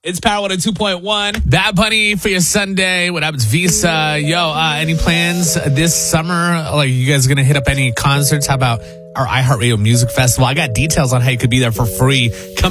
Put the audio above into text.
It's Power 102.1. Bad Bunny for your Sunday. What happens, Visa? Yo, any plans this summer? Like, you guys gonna hit up any concerts? How about our iHeartRadio Music Festival? I got details on how you could be there for free. Coming